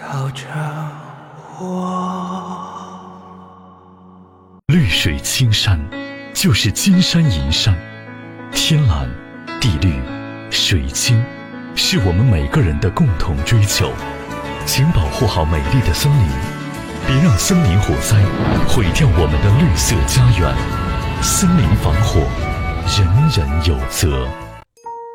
笑着我。 绿水青山就是金山银山，天蓝地绿水清，是我们每个人的共同追求。请保护好美丽的森林，别让森林火灾毁掉我们的绿色家园。森林防火，人人有责。